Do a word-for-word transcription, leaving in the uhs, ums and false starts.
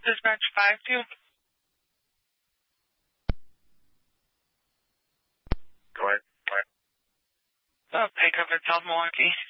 Dispatch five two. Go ahead. Go ahead. Oh, pick up in South Milwaukee.